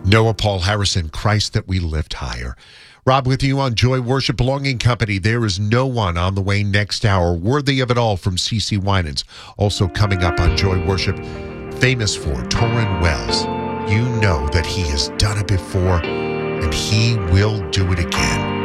Noah Paul Harrison, Christ that we lift higher. Rob with you on Joy Worship Belonging Company. There is no one on the way next hour. Worthy of It All from CeCe Winans. Also coming up on Joy Worship, famous for Torrin Wells. You know that he has done it before and he will do it again.